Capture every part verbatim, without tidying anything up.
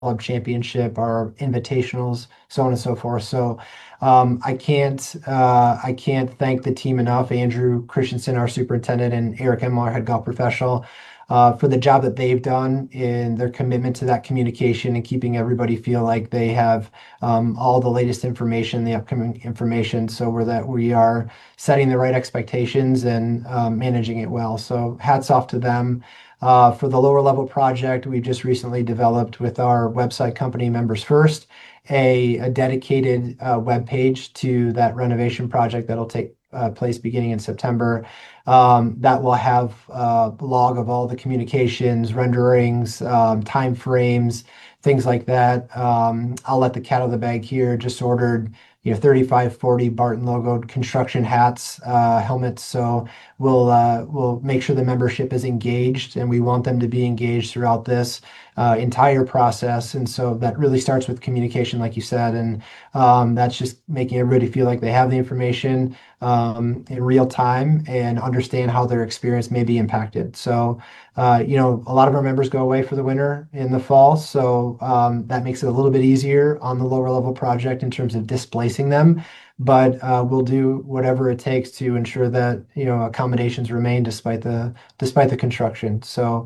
club championship, our invitationals, so on and so forth. So um, I can't uh, I can't thank the team enough. Andrew Christensen, our superintendent, and Eric Emler, head golf professional, uh, for the job that they've done in their commitment to that communication and keeping everybody feel like they have um, all the latest information, the upcoming information, so we're that we are setting the right expectations and um, managing it well. So hats off to them. Uh, for the lower level project, we just recently developed with our website company Members First a, a dedicated uh, web page to that renovation project that'll take uh, place beginning in September. Um, that will have a log of all the communications, renderings, um, time frames, things like that. Um, I'll let the cat out of the bag here. Just ordered, you know, thirty-five forty Barton logoed construction hats, uh, helmets. So we'll uh, we'll make sure the membership is engaged, and we want them to be engaged throughout this uh, entire process. And so that really starts with communication, like you said, and um, that's just making everybody feel like they have the information um, in real time and understand how their experience may be impacted. So, uh, you know, a lot of our members go away for the winter in the fall, so um, that makes it a little bit easier on the lower level project in terms of displacing them. But uh, we'll do whatever it takes to ensure that you know accommodations remain despite the despite the construction. So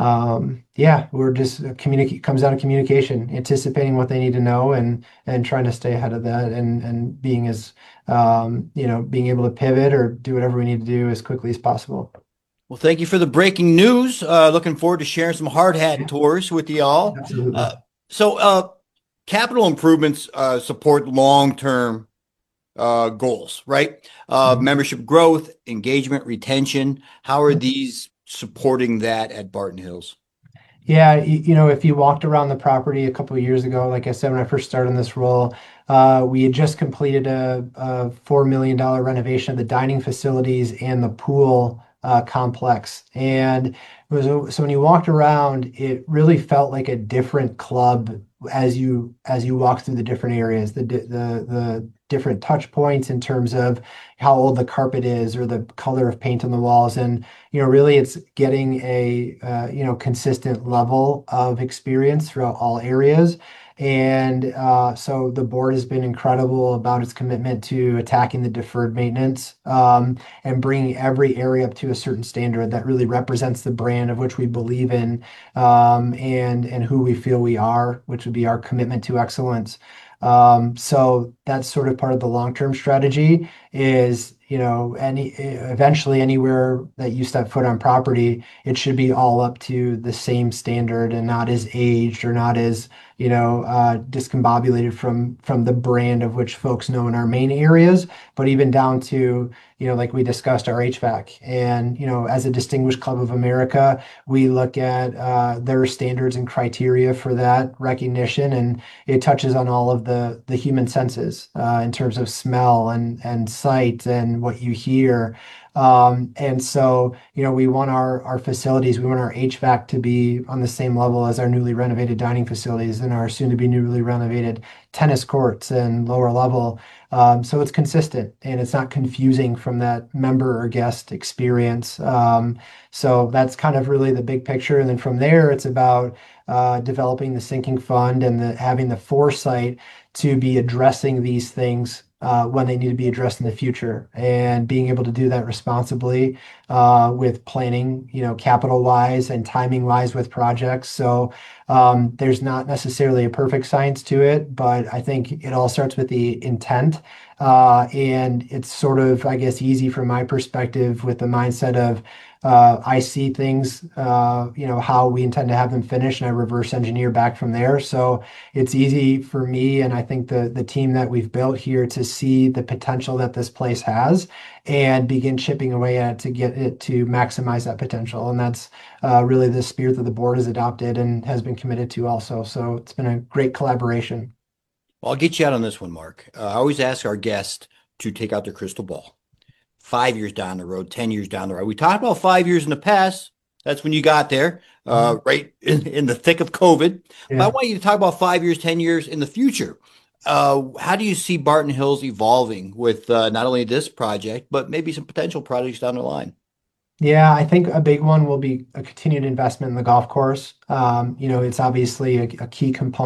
um, yeah, we're just uh, communicate comes down to communication, anticipating what they need to know and and trying to stay ahead of that and and being as um, you know being able to pivot or do whatever we need to do as quickly as possible. Well, thank you for the breaking news. Uh, looking forward to sharing some hard hat Yeah, tours with y'all. absolutely. Uh, so, uh, capital improvements uh, support long-term uh, goals, right? Uh, Mhm. membership growth, engagement, retention. How are these supporting that at Barton Hills? Yeah, you, you know, if you walked around the property a couple of years ago, like I said, when I first started in this role, uh, we had just completed a, a four million dollar renovation of the dining facilities and the pool uh, complex. And it was, so when you walked around, it really felt like a different club as you as you walk through the different areas, the di- the the different touch points in terms of how old the carpet is or the color of paint on the walls. And you know, really it's getting a, uh, you know, consistent level of experience throughout all areas. And uh, so the board has been incredible about its commitment to attacking the deferred maintenance um, and bringing every area up to a certain standard that really represents the brand of which we believe in um, and and who we feel we are, which would be our commitment to excellence. Um, so that's sort of part of the long-term strategy is, you know, any eventually anywhere that you step foot on property, it should be all up to the same standard and not as aged or not as, you know, uh, discombobulated from from the brand of which folks know in our main areas, but even down to, you know, like we discussed our H V A C. And, you know, as a Distinguished Club of America, we look at uh, their standards and criteria for that recognition, and it touches on all of the the human senses uh, in terms of smell and and sight and what you hear. Um, and so, you know, we want our our facilities, we want our H V A C to be on the same level as our newly renovated dining facilities and our soon to be newly renovated tennis courts and lower level. Um, so it's consistent and it's not confusing from that member or guest experience. Um, so that's kind of really the big picture. And then from there, it's about uh, developing the sinking fund and the, having the foresight to be addressing these things uh, when they need to be addressed in the future and being able to do that responsibly uh, with planning, you know, capital wise and timing wise with projects. So um, there's not necessarily a perfect science to it, but I think it all starts with the intent. Uh, and it's sort of, I guess, easy from my perspective with the mindset of uh, I see things, uh, you know, how we intend to have them finished, and I reverse engineer back from there. So it's easy for me, and I think the the team that we've built here to see the potential that this place has and begin chipping away at it to get it to maximize that potential. And that's uh, really the spirit that the board has adopted and has been committed to also. So it's been a great collaboration. Well, I'll get you out on this one, Mark. Uh, I always ask our guests to take out their crystal ball. Five years down the road, ten years down the road. We talked about five years in the past. That's when you got there, uh, Mhm. right in, in the thick of COVID. But I Yeah. want you to talk about five years, ten years in the future. Uh, how do you see Barton Hills evolving with uh, not only this project, but maybe some potential projects down the line? Yeah, I think a big one will be a continued investment in the golf course. Um, you know, it's obviously a, a key component